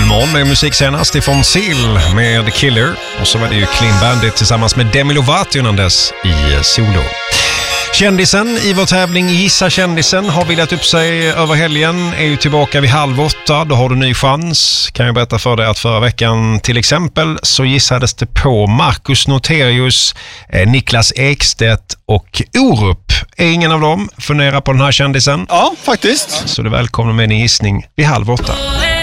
imorgon är musik senast ifrån Seal med The Killer. Och så var det ju Clean Bandit tillsammans med Demi Lovato innan dess i solo. Kändisen i vår tävling Gissa kändisen har villat upp sig över helgen, är ju tillbaka vid 7:30. Då har du ny chans. Kan jag berätta för dig att förra veckan till exempel så gissades det på Marcus Noterius, Niklas Ekstedt och Orup. Är ingen av dem? Fundera på den här kändisen. Ja, faktiskt. Så du är välkommen med en gissning vid 7:30.